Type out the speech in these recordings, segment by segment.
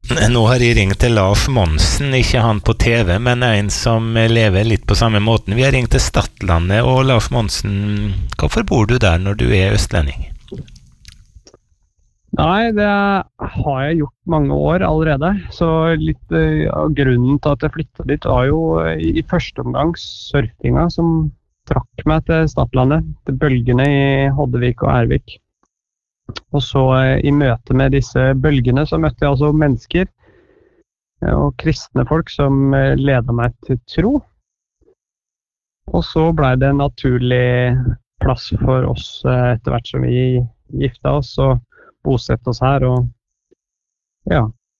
Nå har jeg ringt til Lars Monsen, ikke han på TV, men en som lever litt på samme måten. Vi har ringt til Stadlandet, og Lars Monsen, hvorfor bor du der når du er østlending? Nei, det har jeg gjort mange år allerede, så litt av grunnen til at jeg flyttet dit var jo i første omgang surfinga som trakk meg til Stadlandet, til bølgene i Hoddevik og Ervik. Og så i møte med disse bølgene så møtte jeg altså mennesker og kristne folk som ledet meg til tro. Og så ble det en naturlig plass for oss etter hvert som vi gifta oss og bosette oss her, og ja.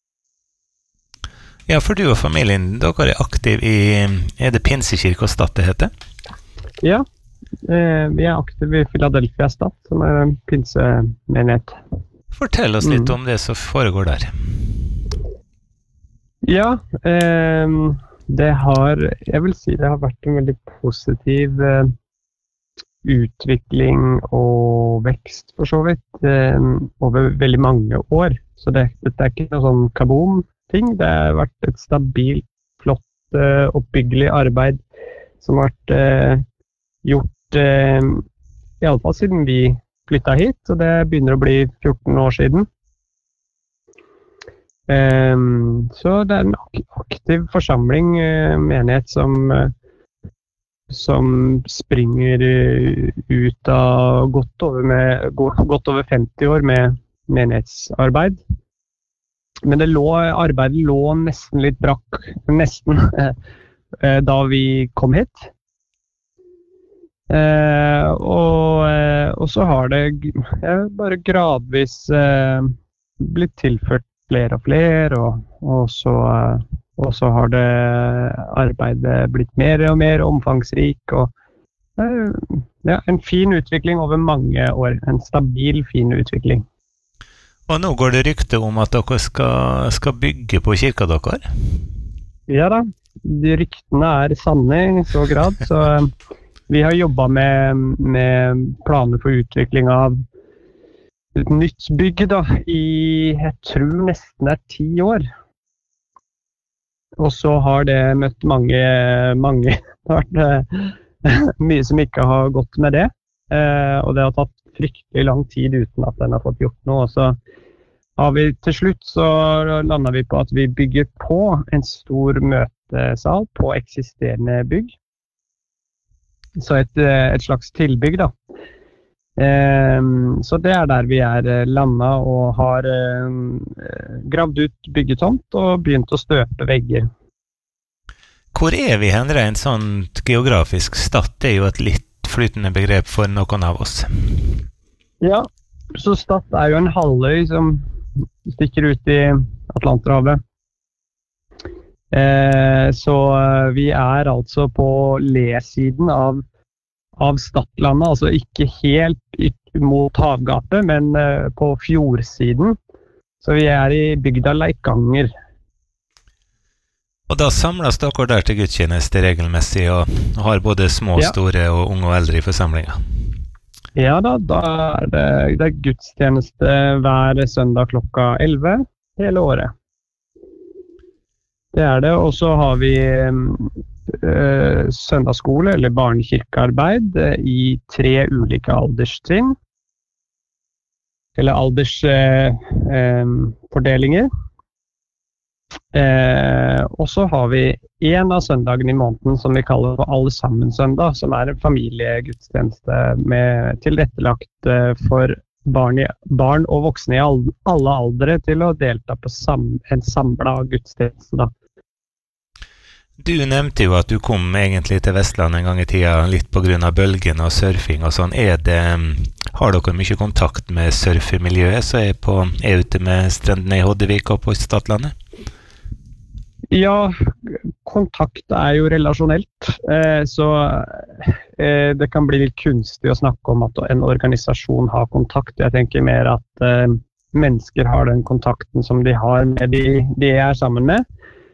Ja, for du og familien, dere er aktiv i, er det Pinsekirke og Stad det heter? Ja, vi er aktive i Philadelphia Stad, som er en pinsemenighet. Fortell oss litt om det som foregår der. Ja, det har, jeg vil si det har vært en veldig positiv utvikling og vekst for så vidt over veldig mange år. Så dette er ikke noe sånn kaboom-ting. Det har vært et stabilt, flott, oppbyggelig arbeid som har vært gjort i alle fall siden vi flyttet hit, og det begynner å bli 14 år siden. Så det er en aktiv forsamling, menighet som springer ut av godt over 50 år med menighetsarbeid. Men arbeidet lå nesten litt brakk, da vi kom hit. Og så har det bare gradvis blitt tilført flere og flere, og så har det arbeidet blitt mer og mer omfangsrik, og ja, en fin utvikling over mange år, en stabil, fin utvikling. Og nå går det rykte om at dere skal bygge på kirka dere? Ja da, de ryktene er sanne i så grad, så vi har jobbet med planer for utvikling av et nytt bygg da, jeg tror nesten 10 år. Og så har det møtt mange, det har vært mye som ikke har gått med det. Og det har tatt fryktelig lang tid uten at den har fått gjort noe. Og så har vi til slutt så landet vi på at vi bygger på en stor møtesal på eksisterende bygg. Så et slags tilbygg da. Så det er der vi er landet og har gravd ut byggetomt og begynt å støpe vegger. Hvor er vi hen rent sånn geografisk? Stad er jo et litt flytende begrep for noen av oss. Ja, så Stad er jo en halvøy som stikker ut i Atlanterhavet. Så vi er altså på lesiden av Stadlandet, altså ikke helt mot havgapet, men på fjordsiden. Så vi er i bygda Leikanger. Og da samles dere der til gudstjeneste regelmessig, og har både små, store og unge og eldre i forsamlinga? Ja da er det gudstjeneste hver søndag klokka 11 hele året. Det er det, og så har vi søndagsskole eller barnekirkearbeid i 3 ulike alderstrinn, eller aldersfordelinger. Og så har vi en av søndagene i måneden som vi kaller for Alle sammen søndag, som er en familiegudstjeneste tilrettelagt for barn og voksne i alle aldre til å delta på en samlet gudstjeneste da. Du nevnte jo at du kom egentlig til Vestland en gang i tida litt på grunn av bølgen og surfing og sånn. Har dere mye kontakt med surfemiljøet som er ute med strendene i Hoddevik og på Stadlandet? Ja, kontakt er jo relasjonelt, så det kan bli litt kunstig å snakke om at en organisasjon har kontakt. Jeg tenker mer at mennesker har den kontakten som de har med de er sammen med.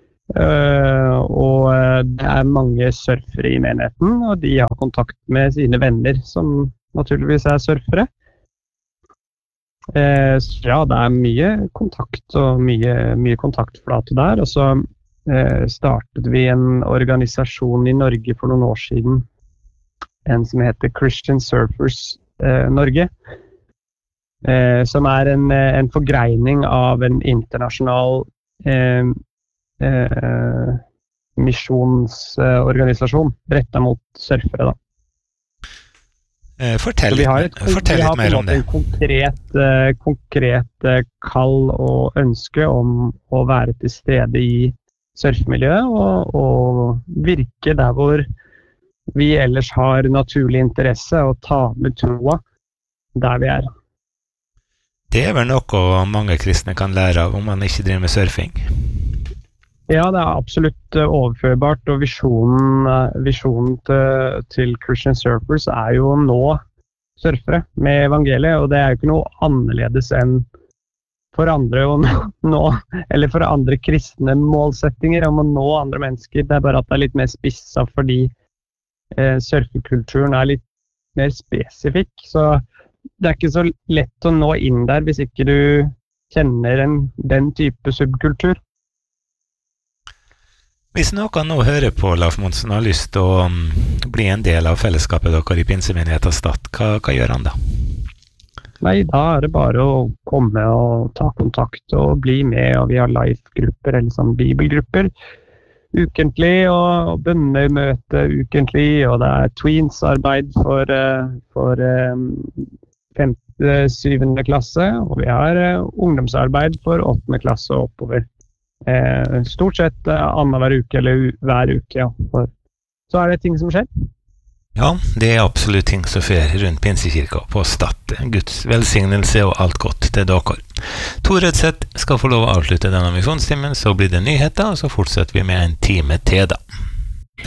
Og det er mange surfere i menigheten, og de har kontakt med sine venner som naturligvis er surfere. Ja, det mye kontakt og mye kontaktflate der. Og så startet vi en organisasjon i Norge for noen år siden, en som heter Christian Surfers Norge, som en forgreining av en internasjonal misjonsorganisasjon rettet mot surfere da. Fortell litt mer om det. Vi har en konkret kall og ønske om å være til stede i surfemiljøet og virke der hvor vi ellers har naturlig interesse og ta med troa der vi Det vel noe mange kristne kan lære av om man ikke driver med surfing? Ja, det absolutt overførbart, og visjonen til Christian Surfers jo å nå surfere med evangeliet, og det jo ikke noe annerledes enn for andre å nå, eller for andre kristne målsettinger om å nå andre mennesker. Det bare at det litt mer spisset fordi surfekulturen litt mer spesifikk, så det ikke så lett å nå inn der hvis ikke du kjenner den type subkultur. Hvis noen nå hører på Leif Monsen har lyst til å bli en del av fellesskapet dere i Pinsemenigheten Stad, hva gjør han da? Nei, da det bare å komme og ta kontakt og bli med, og vi har live-grupper eller sånn bibelgrupper ukentlig, og bønnemøte ukentlig, og det tweens-arbeid for 5.-7. klasse, og vi har ungdomsarbeid for 8. klasse og oppover. Stort sett annenhver uke eller hver uke, ja. Så det ting som skjer. Ja, det absolutt ting som skjer rundt Pinsekirka på Stad. Guds velsignelse og alt godt til dere. Tor Rødseth skal få lov å avslutte denne misjonstimen, så blir det nyheter, og så fortsetter vi med en time til da.